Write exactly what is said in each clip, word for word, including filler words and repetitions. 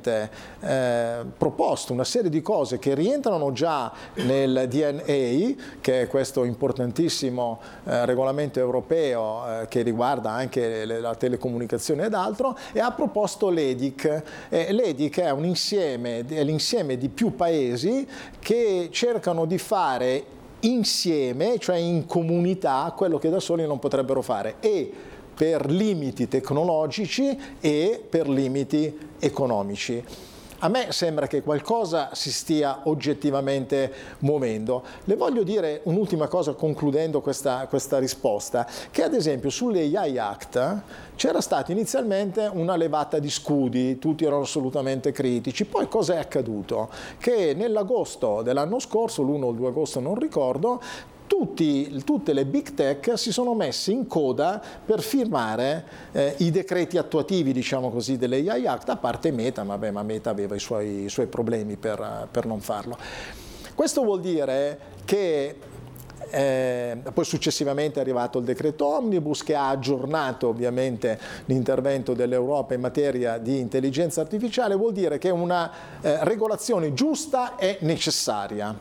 semplicemente eh, proposto una serie di cose che rientrano già nel D N A, che è questo importantissimo eh, regolamento europeo eh, che riguarda anche le, la telecomunicazione ed altro, e ha proposto l'E D I C. Eh, L'E D I C è un insieme, è l'insieme di più paesi che cercano di fare insieme, cioè in comunità, quello che da soli non potrebbero fare, e per limiti tecnologici e per limiti economici. A me sembra che qualcosa si stia oggettivamente muovendo. Le voglio dire un'ultima cosa concludendo questa, questa risposta, che ad esempio sull'A I Act c'era stata inizialmente una levata di scudi, tutti erano assolutamente critici, poi cosa è accaduto? Che nell'agosto dell'anno scorso, l'primo o il due agosto non ricordo, Tutti, tutte le big tech si sono messe in coda per firmare eh, i decreti attuativi, diciamo così, dell'A I Act, a parte Meta, vabbè, ma Meta aveva i suoi, i suoi problemi per, per non farlo. Questo vuol dire che eh, poi successivamente è arrivato il decreto Omnibus, che ha aggiornato ovviamente l'intervento dell'Europa in materia di intelligenza artificiale. Vuol dire che una eh, regolazione giusta è necessaria,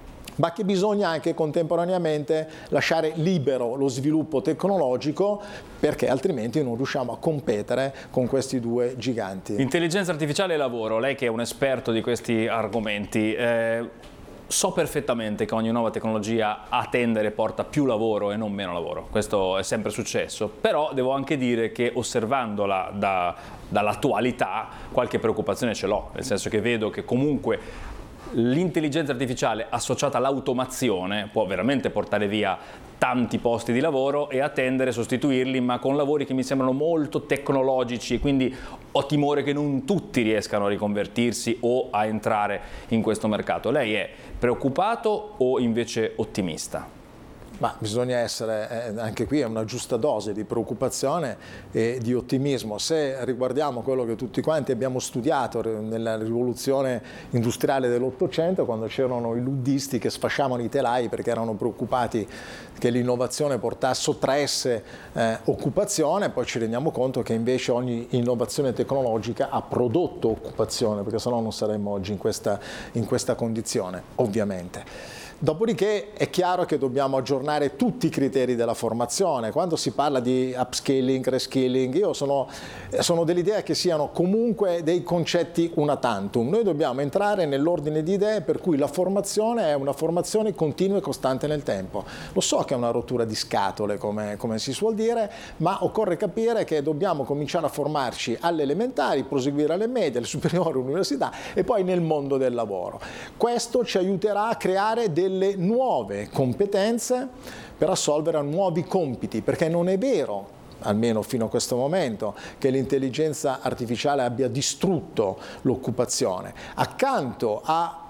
ma che bisogna anche contemporaneamente lasciare libero lo sviluppo tecnologico, perché altrimenti non riusciamo a competere con questi due giganti. Intelligenza artificiale e lavoro, lei che è un esperto di questi argomenti, eh, so perfettamente che ogni nuova tecnologia a tendere porta più lavoro e non meno lavoro, questo è sempre successo, però devo anche dire che osservandola da, dall'attualità qualche preoccupazione ce l'ho, nel senso che vedo che comunque l'intelligenza artificiale associata all'automazione può veramente portare via tanti posti di lavoro e a tendere a sostituirli, ma con lavori che mi sembrano molto tecnologici, e quindi ho timore che non tutti riescano a riconvertirsi o a entrare in questo mercato. Lei è preoccupato o invece ottimista? Ma bisogna essere, eh, anche qui è una giusta dose di preoccupazione e di ottimismo. Se riguardiamo quello che tutti quanti abbiamo studiato nella rivoluzione industriale dell'Ottocento, quando c'erano i luddisti che sfasciavano i telai perché erano preoccupati che l'innovazione portasse, sottraesse eh, occupazione, poi ci rendiamo conto che invece ogni innovazione tecnologica ha prodotto occupazione, perché sennò non saremmo oggi in questa, in questa condizione, ovviamente. Dopodiché è chiaro che dobbiamo aggiornare tutti i criteri della formazione. Quando si parla di upskilling, reskilling, io sono, sono dell'idea che siano comunque dei concetti una tantum. Noi dobbiamo entrare nell'ordine di idee per cui la formazione è una formazione continua e costante nel tempo. Lo so che è una rottura di scatole, come, come si suol dire, ma occorre capire che dobbiamo cominciare a formarci alle elementari, proseguire alle medie, alle superiori, all'università e poi nel mondo del lavoro. Questo ci aiuterà a creare dei delle nuove competenze per assolvere a nuovi compiti, perché non è vero, almeno fino a questo momento, che l'intelligenza artificiale abbia distrutto l'occupazione. Accanto a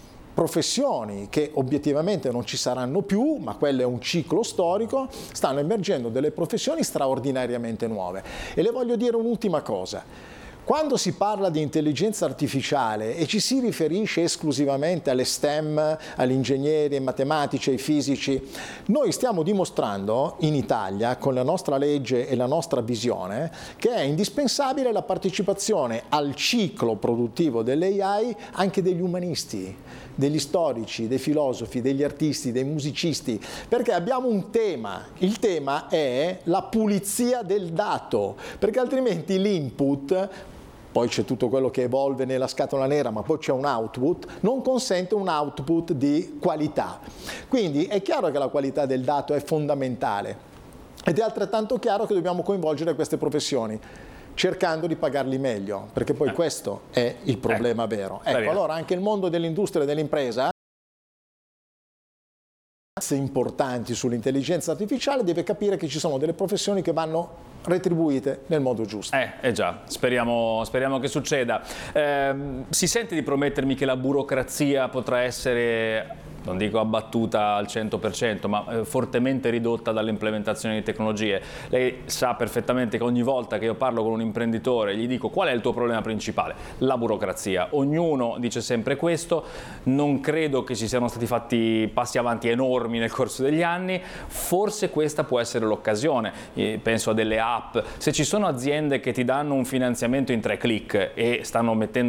professioni che obiettivamente non ci saranno più, ma quello è un ciclo storico, stanno emergendo delle professioni straordinariamente nuove. E le voglio dire un'ultima cosa. Quando si parla di intelligenza artificiale e ci si riferisce esclusivamente alle STEM, agli ingegneri, ai matematici, ai fisici, noi stiamo dimostrando in Italia, con la nostra legge e la nostra visione, che è indispensabile la partecipazione al ciclo produttivo dell'A I anche degli umanisti, degli storici, dei filosofi, degli artisti, dei musicisti, perché abbiamo un tema. Il tema è la pulizia del dato, perché altrimenti l'input, poi c'è tutto quello che evolve nella scatola nera, ma poi c'è un output, non consente un output di qualità. Quindi è chiaro che la qualità del dato è fondamentale ed è altrettanto chiaro che dobbiamo coinvolgere queste professioni, cercando di pagarli meglio, perché poi eh. questo è il problema eh. vero. Ecco, allora anche il mondo dell'industria e dell'impresa, importanti sull'intelligenza artificiale, deve capire che ci sono delle professioni che vanno retribuite nel modo giusto. Eh, eh già, speriamo, speriamo che succeda. Eh, si sente di promettermi che la burocrazia potrà essere, non dico abbattuta al cento per cento, ma eh, fortemente ridotta dall'implementazione di tecnologie. Lei sa perfettamente che ogni volta che io parlo con un imprenditore gli dico: qual è il tuo problema principale? La burocrazia. Ognuno dice sempre questo, non credo che ci siano stati fatti passi avanti enormi nel corso degli anni, forse questa può essere l'occasione. Eh, penso a delle app, se ci sono aziende che ti danno un finanziamento in tre clic e stanno mettendo